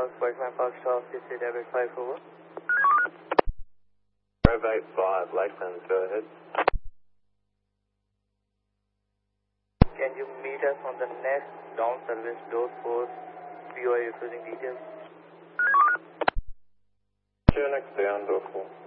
Park, Whiteman Park Stop, this is David 5 over. Rev 85, Lakeland, go ahead. Can you meet us on the next down service, door 4, POI using details? Sure, next down, door 4.